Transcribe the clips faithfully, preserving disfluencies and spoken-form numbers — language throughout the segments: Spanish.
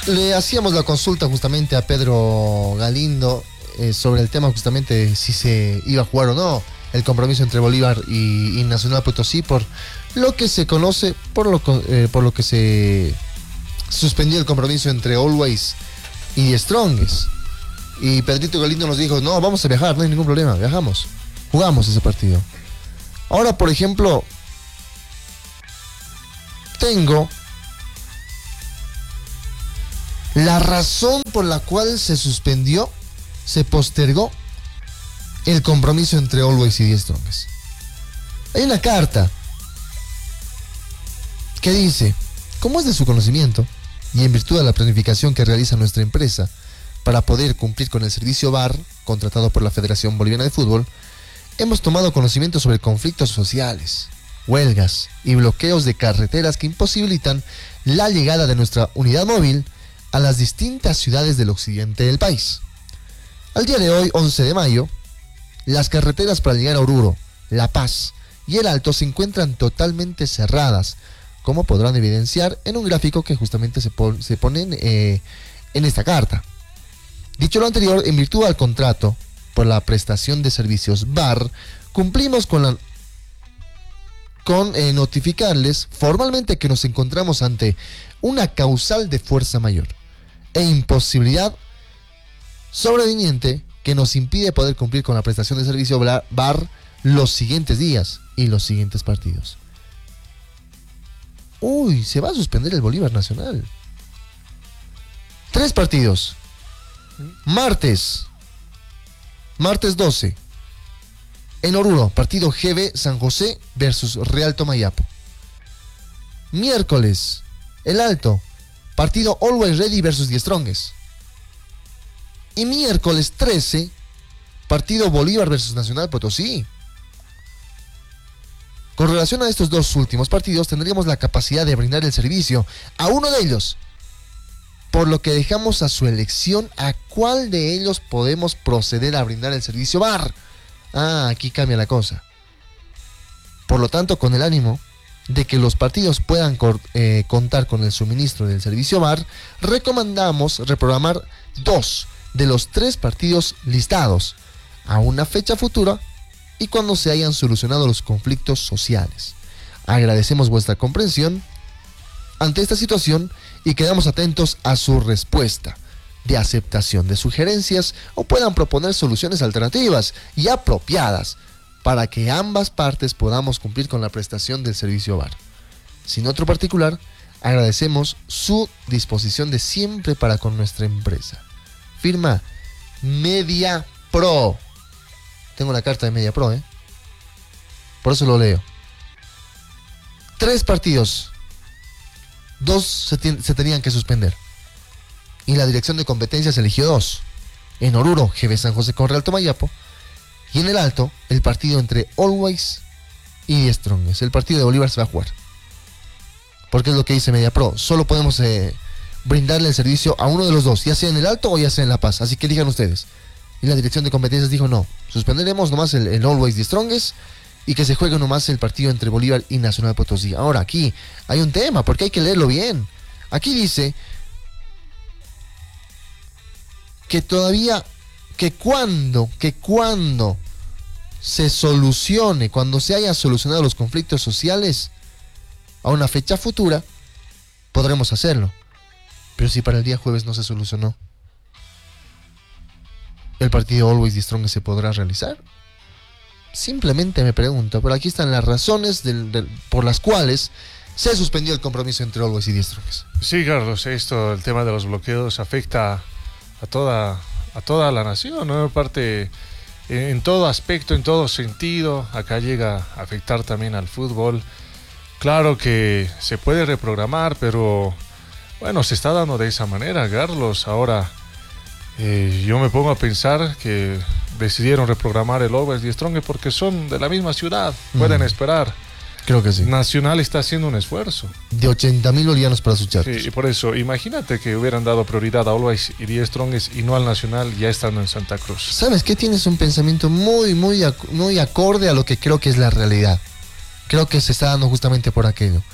le hacíamos la consulta justamente a Pedro Galindo eh, sobre el tema justamente de si se iba a jugar o no el compromiso entre Bolívar y, y Nacional Potosí por lo que se conoce, por lo, eh, por lo que se suspendió el compromiso entre Always y Strongest. Y Pedrito Galindo nos dijo, no, vamos a viajar, no hay ningún problema, viajamos, jugamos ese partido. Ahora, por ejemplo, tengo la razón por la cual se suspendió, se postergó el compromiso entre Always y The Strongest. Hay una carta que dice, como es de su conocimiento y en virtud de la planificación que realiza nuestra empresa para poder cumplir con el servicio V A R contratado por la Federación Boliviana de Fútbol, hemos tomado conocimiento sobre conflictos sociales, huelgas y bloqueos de carreteras que imposibilitan la llegada de nuestra unidad móvil a las distintas ciudades del occidente del país. Al día de hoy, once de mayo, las carreteras para llegar a Oruro, La Paz y El Alto se encuentran totalmente cerradas, como podrán evidenciar en un gráfico que justamente se, pon, se pone eh, en esta carta. Dicho lo anterior, en virtud al contrato por la prestación de servicios V A R, cumplimos con la con eh, notificarles formalmente que nos encontramos ante una causal de fuerza mayor e imposibilidad sobreviniente que nos impide poder cumplir con la prestación de servicio V A R los siguientes días y los siguientes partidos. Uy, se va a suspender el Bolívar Nacional. Tres partidos. Martes. Martes doce. En Oruro, partido G B San José versus Real Tomayapo. Miércoles, El Alto, partido Always Ready versus The Strongest. Y miércoles trece, partido Bolívar versus Nacional Potosí. Con relación a estos dos últimos partidos, tendríamos la capacidad de brindar el servicio a uno de ellos, por lo que dejamos a su elección a cuál de ellos podemos proceder a brindar el servicio V A R. Ah, aquí cambia la cosa. Por lo tanto, con el ánimo de que los partidos puedan eh, contar con el suministro del servicio V A R, recomendamos reprogramar dos de los tres partidos listados a una fecha futura y cuando se hayan solucionado los conflictos sociales. Agradecemos vuestra comprensión ante esta situación y quedamos atentos a su respuesta de aceptación de sugerencias o puedan proponer soluciones alternativas y apropiadas para que ambas partes podamos cumplir con la prestación del servicio V A R. Sin otro particular, agradecemos su disposición de siempre para con nuestra empresa. Firma MediaPro. Tengo la carta de MediaPro, ¿eh? Por eso lo leo. Tres partidos. Dos se, ten- se tenían que suspender. Y la dirección de competencias eligió dos. En Oruro, G B San José con Real Tomayapo. Y en El Alto, el partido entre Always y The Strongest. El partido de Bolívar se va a jugar. Porque es lo que dice MediaPro. Solo podemos eh, brindarle el servicio a uno de los dos, ya sea en El Alto o ya sea en La Paz. Así que elijan ustedes. Y la dirección de competencias dijo no. Suspenderemos nomás el, el Always The Strongest y que se juegue nomás el partido entre Bolívar y Nacional Potosí. Ahora aquí hay un tema, porque hay que leerlo bien. Aquí dice que todavía, que cuando, que cuando se solucione, cuando se hayan solucionado los conflictos sociales a una fecha futura, podremos hacerlo. Pero si para el día jueves no se solucionó, ¿el partido Always The Strongest se podrá realizar? Simplemente me pregunto, pero aquí están las razones del, del, por las cuales se suspendió el compromiso entre Always y The Strongest. Sí, Carlos, esto, el tema de los bloqueos afecta a toda, a toda la nación, ¿no? Parte, en todo aspecto, en todo sentido, acá llega a afectar también al fútbol. Claro que se puede reprogramar, pero bueno, se está dando de esa manera, Carlos. Ahora eh, yo me pongo a pensar que decidieron reprogramar el Always The Strongest porque son de la misma ciudad, pueden mm. esperar. Creo que sí. Nacional está haciendo un esfuerzo de ochenta mil bolivianos para sus charters. Sí, y por eso, imagínate que hubieran dado prioridad a Always y The Strongest y no al Nacional ya estando en Santa Cruz. ¿Sabes qué? Tienes un pensamiento muy, muy, ac- muy acorde a lo que creo que es la realidad. Creo que se está dando justamente por aquello.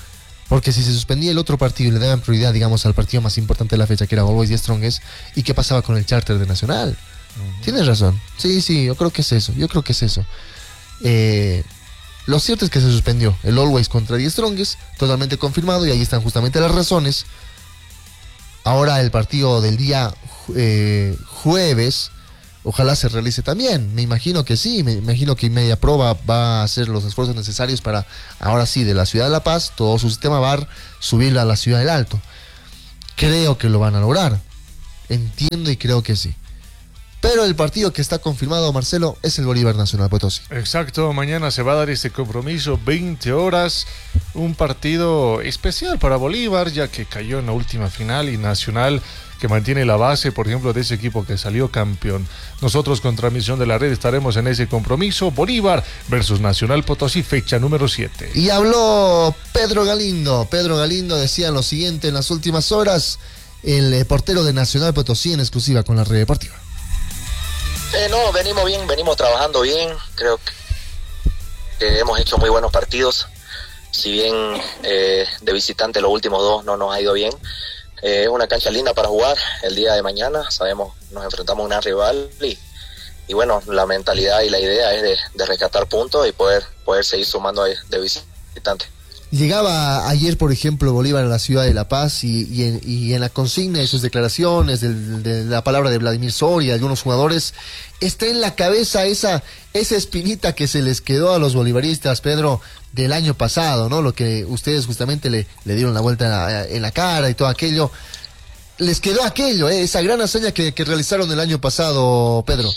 Porque si se suspendía el otro partido y le daban prioridad, digamos, al partido más importante de la fecha, que era All Boys y Strongest, ¿y qué pasaba con el charter de Nacional? Uh-huh. Tienes razón. Sí, sí, yo creo que es eso. Yo creo que es eso. Eh, lo cierto es que se suspendió el All Boys contra The Strongest, totalmente confirmado, y ahí están justamente las razones. Ahora el partido del día eh, jueves, ojalá se realice también. Me imagino que sí, me imagino que Media Pro va, va a hacer los esfuerzos necesarios para, ahora sí, de la Ciudad de La Paz, todo su sistema va a subirla a la Ciudad del Alto. Creo que lo van a lograr. Entiendo y creo que sí. Pero el partido que está confirmado, Marcelo, es el Bolívar Nacional Potosí. Exacto, mañana se va a dar este compromiso, veinte horas, un partido especial para Bolívar, ya que cayó en la última final, y Nacional, que mantiene la base, por ejemplo, de ese equipo que salió campeón. Nosotros con transmisión de la red estaremos en ese compromiso, Bolívar versus Nacional Potosí, fecha número siete. Y habló Pedro Galindo. Pedro Galindo decía lo siguiente en las últimas horas, el portero de Nacional Potosí en exclusiva con la red deportiva. Eh, no, venimos bien, venimos trabajando bien, creo que hemos hecho muy buenos partidos, si bien eh, de visitante los últimos dos no nos ha ido bien. Eh, es una cancha linda para jugar el día de mañana, sabemos, nos enfrentamos a una rival y, y bueno, la mentalidad y la idea es de, de rescatar puntos y poder, poder seguir sumando de, de visitante. Llegaba ayer, por ejemplo, Bolívar a la ciudad de La Paz y, y, en, y en la consigna de sus declaraciones, de, de la palabra de Vladimir Soria, de algunos jugadores, está en la cabeza esa, esa espinita que se les quedó a los bolivaristas, Pedro, del año pasado, ¿no? Lo que ustedes justamente le, le dieron la vuelta en la, en la cara y todo aquello. Les quedó aquello, ¿eh? Esa gran hazaña que, que realizaron el año pasado, Pedro.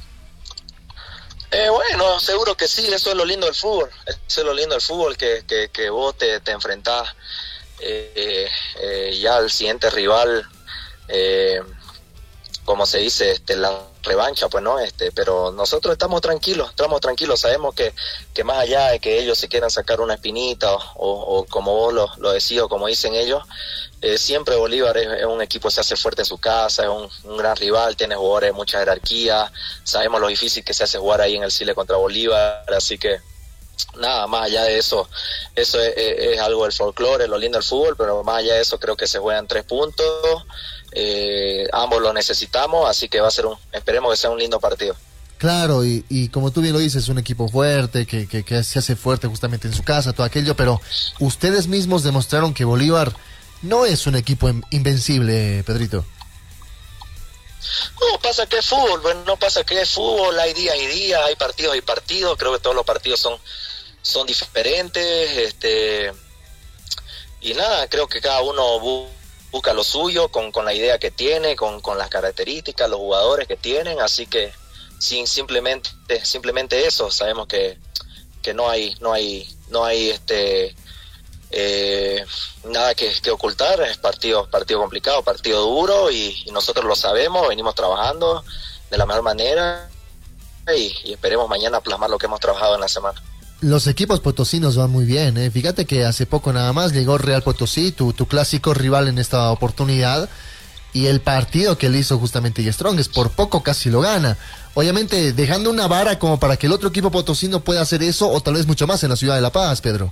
Eh, bueno, seguro que sí, eso es lo lindo del fútbol, eso es lo lindo del fútbol, que, que, que vos te, te enfrentás eh, eh, ya al siguiente rival, eh, como se dice, este, la revancha, pues no, este, pero nosotros estamos tranquilos, estamos tranquilos, sabemos que, que más allá de que ellos se quieran sacar una espinita o, o, o como vos lo, lo decís o como dicen ellos, eh, siempre Bolívar es, es un equipo que se hace fuerte en su casa, es un, un gran rival, tiene jugadores de mucha jerarquía, sabemos lo difícil que se hace jugar ahí en el Chile contra Bolívar, así que nada, más allá de eso, eso es, es, es algo del folclore, lo lindo del fútbol, pero más allá de eso creo que se juegan tres puntos, eh, ambos lo necesitamos, así que va a ser un, esperemos que sea un lindo partido. Claro, y, y como tú bien lo dices, un equipo fuerte, que, que, que se hace fuerte justamente en su casa, todo aquello, pero ustedes mismos demostraron que Bolívar no es un equipo invencible, Pedrito. No, pasa que es fútbol, bueno, no pasa que es fútbol, hay días y días, hay partidos y partidos, creo que todos los partidos son, son diferentes, este, y nada, creo que cada uno bu busca lo suyo, con, con la idea que tiene, con, con las características, los jugadores que tienen, así que sin, simplemente, simplemente eso, sabemos que, que no hay, no hay, no hay este Eh, nada que, que ocultar, es partido, partido complicado, partido duro y, y nosotros lo sabemos, venimos trabajando de la mejor manera y, y esperemos mañana plasmar lo que hemos trabajado en la semana. Los equipos potosinos van muy bien, ¿eh? Fíjate que hace poco nada más llegó Real Potosí, tu, tu clásico rival en esta oportunidad, y el partido que le hizo justamente The Strongest, por poco casi lo gana. Obviamente dejando una vara como para que el otro equipo potosino pueda hacer eso, o tal vez mucho más en la ciudad de La Paz, Pedro.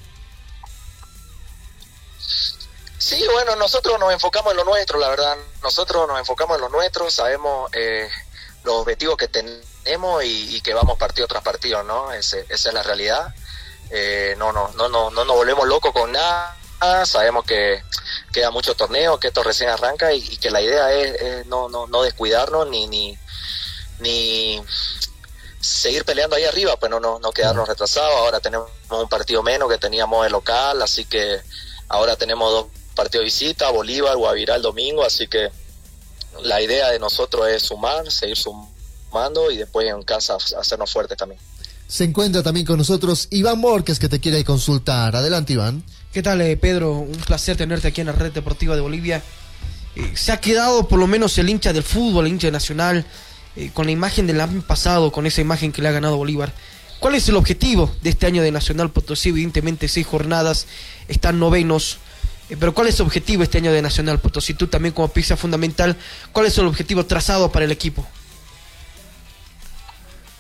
Sí, bueno, nosotros nos enfocamos en lo nuestro, la verdad, nosotros nos enfocamos en lo nuestro, sabemos eh, los objetivos que tenemos y, y que vamos partido tras partido, ¿no? Ese, esa es la realidad, eh, no, no, no, no, no nos volvemos locos con nada, sabemos que queda mucho torneo, que esto recién arranca y, y que la idea es, es no, no, no descuidarnos ni, ni, ni seguir peleando ahí arriba, pues no, no, no quedarnos retrasados. Ahora tenemos un partido menos que teníamos el local, así que ahora tenemos dos partido de visita, Bolívar, Guavirá el domingo, así que la idea de nosotros es sumar, seguir sumando y después en casa hacernos fuertes también. Se encuentra también con nosotros Iván Borges, que te quiere consultar. Adelante, Iván. ¿Qué tal, eh, Pedro? Un placer tenerte aquí en la Red Deportiva de Bolivia. Eh, se ha quedado por lo menos el hincha del fútbol, el hincha nacional, eh, con la imagen del año pasado, con esa imagen que le ha ganado Bolívar. ¿Cuál es el objetivo de este año de Nacional Potosí? Evidentemente seis jornadas, están novenos. Pero ¿cuál es el objetivo este año de Nacional Potosí? Tú también como pieza fundamental, ¿cuál es el objetivo trazado para el equipo?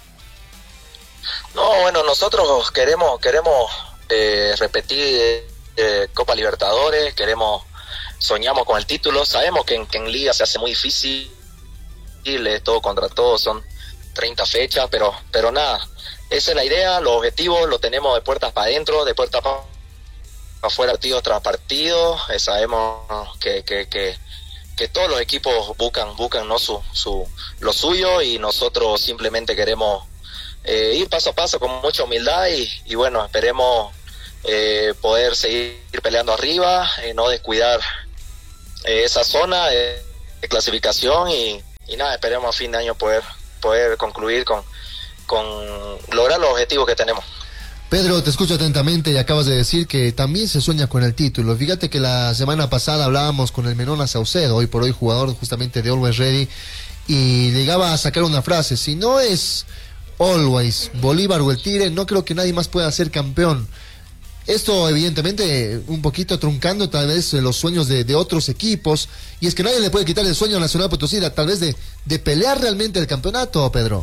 No, bueno, nosotros queremos queremos eh, repetir eh, Copa Libertadores, queremos, soñamos con el título, sabemos que en, que en Liga se hace muy difícil, es todo contra todo, son treinta fechas, pero, pero nada, esa es la idea, los objetivos los tenemos de puertas para adentro, de puertas para afuera, partido tras partido, eh, sabemos que, que, que, que todos los equipos buscan, buscan ¿no? su, su, lo suyo, y nosotros simplemente queremos eh, ir paso a paso con mucha humildad y, y bueno, esperemos eh, poder seguir peleando arriba, eh, no descuidar eh, esa zona de, de clasificación y, y nada, esperemos a fin de año poder, poder concluir con, con lograr los objetivos que tenemos. Pedro, te escucho atentamente y acabas de decir que también se sueña con el título. Fíjate que la semana pasada hablábamos con el Menona Saucedo, hoy por hoy jugador justamente de Always Ready, y llegaba a sacar una frase: si no es Always, Bolívar o el Tigre, no creo que nadie más pueda ser campeón. Esto evidentemente un poquito truncando tal vez los sueños de, de otros equipos, y es que nadie le puede quitar el sueño a Nacional Potosí, tal vez de, de pelear realmente el campeonato, Pedro.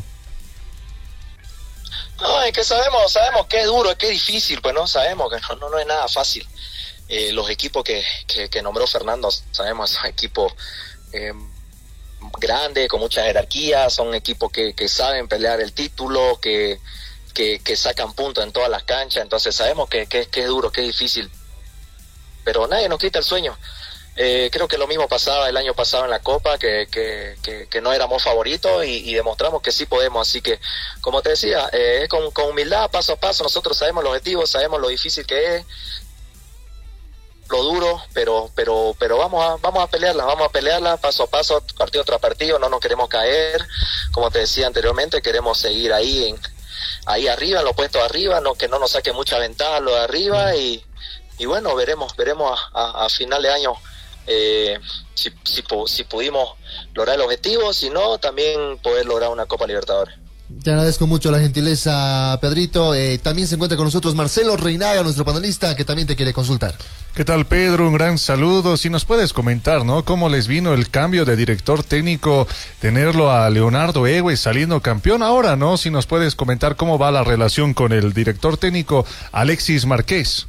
No, es que sabemos, sabemos que es duro, que es difícil, pues no, sabemos que no, no, no es nada fácil. Eh, los equipos que, que, que nombró Fernando, sabemos, son equipos eh, grandes, con mucha jerarquía, son equipos que, que saben pelear el título, que, que, que sacan puntos en todas las canchas, entonces sabemos que, que, que es duro, que es difícil, pero nadie nos quita el sueño. Eh, creo que lo mismo pasaba el año pasado en la Copa, que, que, que, que no éramos favoritos y, y demostramos que sí podemos, así que, como te decía, eh, con, con humildad, paso a paso, nosotros sabemos los objetivos, sabemos lo difícil que es, lo duro, pero pero pero vamos a vamos a pelearla, vamos a pelearla paso a paso, partido tras partido, no nos queremos caer, como te decía anteriormente, queremos seguir ahí en ahí arriba, en los puestos arriba, no que no nos saque mucha ventaja lo de arriba, y, y bueno, veremos veremos a, a, a final de año Eh, si, si, si pudimos lograr el objetivo, si no, también poder lograr una Copa Libertadores. Te agradezco mucho la gentileza, Pedrito. Eh, también se encuentra con nosotros Marcelo Reinaga, nuestro panelista, que también te quiere consultar. ¿Qué tal, Pedro? Un gran saludo. Si nos puedes comentar, ¿no? ¿Cómo les vino el cambio de director técnico, tenerlo a Leonardo Egues saliendo campeón ahora, ¿no? Si nos puedes comentar cómo va la relación con el director técnico Alexis Márquez.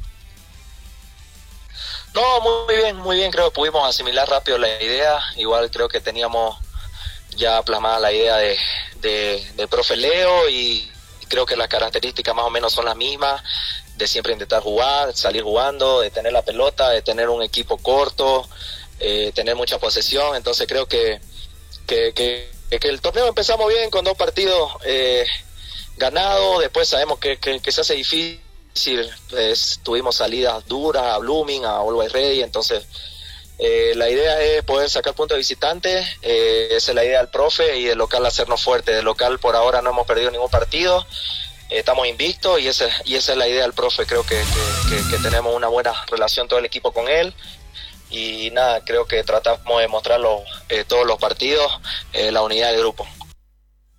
No, muy bien, muy bien, creo que pudimos asimilar rápido la idea, igual creo que teníamos ya plasmada la idea de, de, de profe Leo, y creo que las características más o menos son las mismas, de siempre intentar jugar, salir jugando, de tener la pelota, de tener un equipo corto, eh, tener mucha posesión, entonces creo que, que, que, que el torneo empezamos bien con dos partidos eh, ganados, después sabemos que, que, que se hace difícil. Pues, tuvimos salidas duras a Blooming, a Always Ready, entonces eh, la idea es poder sacar puntos de visitante, eh, esa es la idea del profe, y del local hacernos fuerte. Del local por ahora no hemos perdido ningún partido, eh, estamos invictos, y esa, y esa es la idea del profe. Creo que, que, que, que tenemos una buena relación todo el equipo con él, y nada, creo que tratamos de mostrarlo eh, todos los partidos, eh, la unidad del grupo.